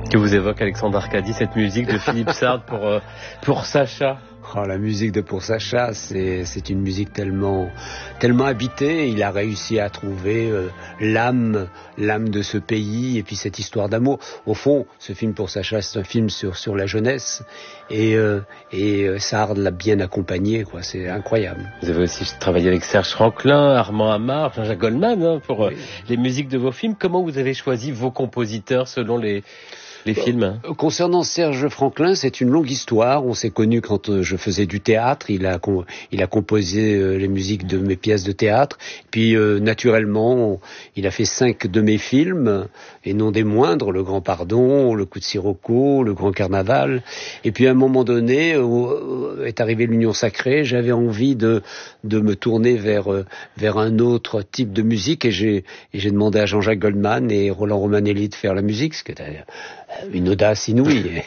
Que vous évoque Alexandre Arcadi, cette musique de Philippe Sard pour Sacha? Oh, la musique de Pour Sacha, c'est une musique tellement habitée. Il a réussi à trouver l'âme de ce pays et puis cette histoire d'amour. Au fond, ce film Pour Sacha, c'est un film sur la jeunesse et Sard l'a bien accompagné, quoi. C'est incroyable. Vous avez aussi travaillé avec Serge Franklin, Armand Amar, Jean-Jacques Goldman pour les musiques de vos films. Comment vous avez choisi vos compositeurs selon les films? Concernant Serge Franklin, c'est une longue histoire. On s'est connus quand je faisais du théâtre. Il a composé les musiques de mes pièces de théâtre. Puis naturellement, il a fait 5 de mes films, et non des moindres: Le Grand Pardon, Le Coup de Sirocco, Le Grand Carnaval. Et puis à un moment donné, est arrivée l'Union Sacrée. J'avais envie de me tourner vers un autre type de musique, et j'ai demandé à Jean-Jacques Goldman et Roland Romanelli de faire la musique, ce qui était une audace inouïe.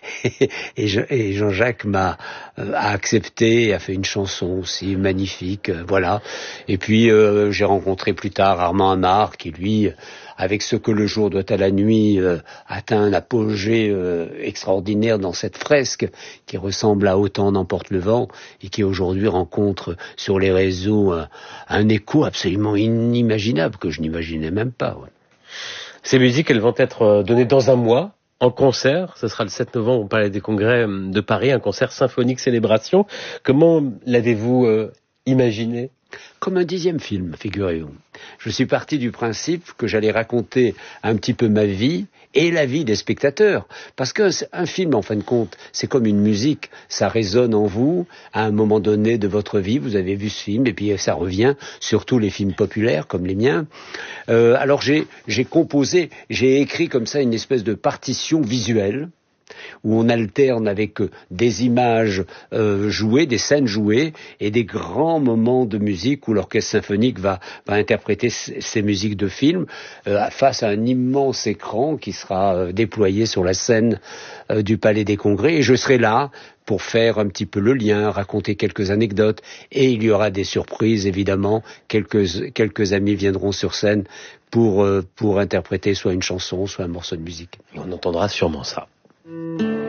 Et Jean-Jacques a accepté, a fait une chanson aussi magnifique, voilà. Et puis j'ai rencontré plus tard Armand Amar, qui lui, avec Ce que le jour doit à la nuit, atteint un apogée extraordinaire dans cette fresque qui ressemble à Autant n'emporte le vent, et qui aujourd'hui rencontre sur les réseaux un écho absolument inimaginable, que je n'imaginais même pas. Ouais. Ces musiques, elles vont être données dans un mois, en concert. Ce sera le 7 novembre au Palais des Congrès de Paris, un concert symphonique célébration. Comment l'avez-vous imaginé? Comme un 10e film, figurez-vous. Je suis parti du principe que j'allais raconter un petit peu ma vie et la vie des spectateurs. Parce qu'un film, en fin de compte, c'est comme une musique. Ça résonne en vous à un moment donné de votre vie. Vous avez vu ce film et puis ça revient, surtout les films populaires comme les miens. Alors j'ai écrit comme ça une espèce de partition visuelle, où on alterne avec des images jouées, des scènes jouées, et des grands moments de musique où l'orchestre symphonique va interpréter ces musiques de films face à un immense écran qui sera déployé sur la scène du Palais des Congrès. Et je serai là pour faire un petit peu le lien, raconter quelques anecdotes, et il y aura des surprises, évidemment. Quelques amis viendront sur scène pour interpréter soit une chanson, soit un morceau de musique. Et on entendra sûrement ça.